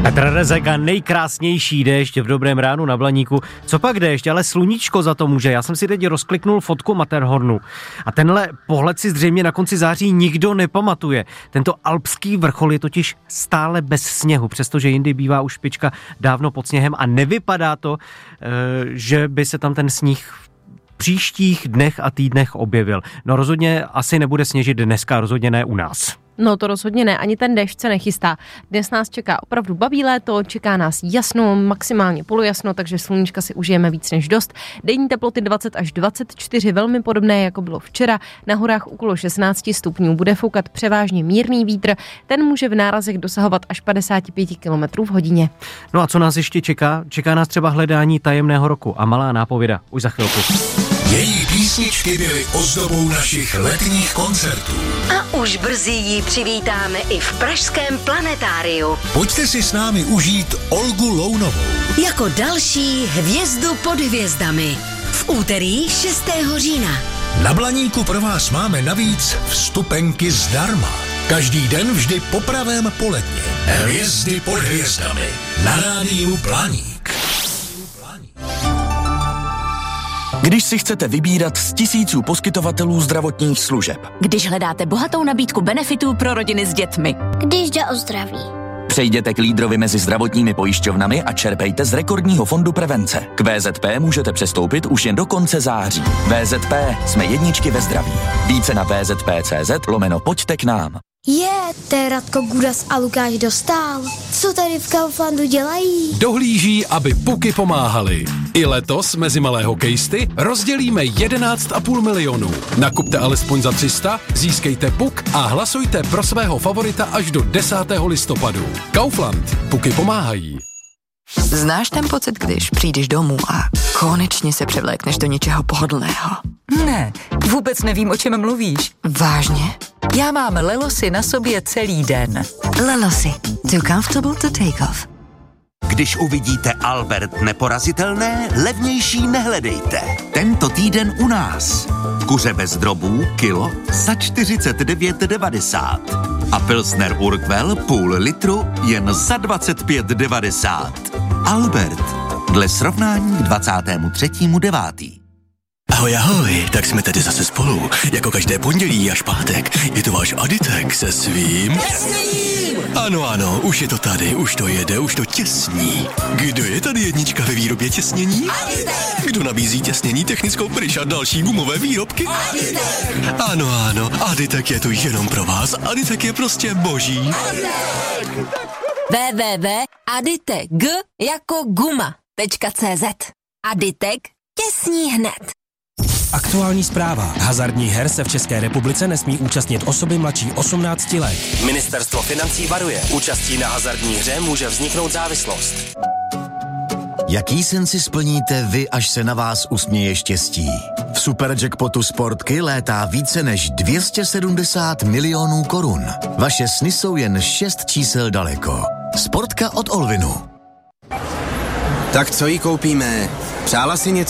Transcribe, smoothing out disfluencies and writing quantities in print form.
Petr Rezega, nejkrásnější déšť v Dobrém ránu na Blaníku. Co pak déšť, ale sluníčko za to může. Já jsem si teď rozkliknul fotku Matterhornu a tenhle pohled si zřejmě na konci září nikdo nepamatuje. Tento alpský vrchol je totiž stále bez sněhu, přestože jindy bývá už špička dávno pod sněhem a nevypadá to, že by se tam ten sníh v příštích dnech a týdnech objevil. No rozhodně asi nebude sněžit dneska, rozhodně ne u nás. No to rozhodně ne, ani ten déšť se nechystá. Dnes nás čeká opravdu baví léto, čeká nás jasno, maximálně polojasno, takže sluníčka si užijeme víc než dost. Denní teploty 20 až 24, velmi podobné jako bylo včera. Na horách okolo 16 stupňů bude foukat převážně mírný vítr, ten může v nárazech dosahovat až 55 km v hodině. No a co nás ještě čeká? Čeká nás třeba hledání tajemného roku a malá nápověda už za chvilku. Její písničky byly ozdobou našich letních koncertů. A už brzy ji přivítáme i v pražském Planetáriu. Pojďte si s námi užít Olgu Lounovou. Jako další hvězdu pod hvězdami. V úterý 6. října. Na Blaníku pro vás máme navíc vstupenky zdarma. Každý den vždy po pravém poledni. Hvězdy pod hvězdami. Na rádiu Blaník. Když si chcete vybírat z tisíců poskytovatelů zdravotních služeb. Když hledáte bohatou nabídku benefitů pro rodiny s dětmi. Když jde o zdraví. Přejděte k lídrovi mezi zdravotními pojišťovnami a čerpejte z rekordního fondu prevence. K VZP můžete přestoupit už jen do konce září. VZP, jsme jedničky ve zdraví. Více na vzp.cz/pojďte k nám. To je Radko Gudas a Lukáš Dostál. Co tady v Kauflandu dělají? Dohlíží, aby puky pomáhaly. I letos mezi malé hokejisty rozdělíme 11,5 milionu. Nakupte alespoň za 300, získejte puk a hlasujte pro svého favorita až do 10. listopadu. Kaufland. Puky pomáhají. Znáš ten pocit, když přijdeš domů a konečně se převlékneš do něčeho pohodlného? Ne, vůbec nevím, o čem mluvíš. Vážně? Já mám Lelosy na sobě celý den. Lelosy. Too comfortable to take off. Když uvidíte Albert neporazitelné, levnější nehledejte. Tento týden u nás. Kuře bez drobů, kilo za 49,90. A Pilsner Urquell půl litru jen za 25,90. Albert. Dle srovnání k 23.9. Ahoj, ahoj, tak jsme tady zase spolu, jako každé pondělí až pátek. Je to váš Aditek se svým... Těsněním! Ano, už je to tady, už to jede, už to těsní. Kdo je tady jednička ve výrobě těsnění? Aditek! Kdo nabízí těsnění, technickou pryč a další gumové výrobky? Aditek! Ano, Aditek je tu jenom pro vás, Aditek je prostě boží. www.aditek jako guma.cz. Aditek těsní hned. Aktuální zpráva. Hazardních her se v České republice nesmí účastnit osoby mladší 18 let. Ministerstvo financí varuje. Účastí na hazardní hře může vzniknout závislost. Jaký sen si splníte vy, až se na vás usměje štěstí? V Superjackpotu Sportky létá více než 270 milionů korun. Vaše sny jsou jen 6 čísel daleko. Sportka od Olvinu. Tak co jí koupíme? Přála si něco?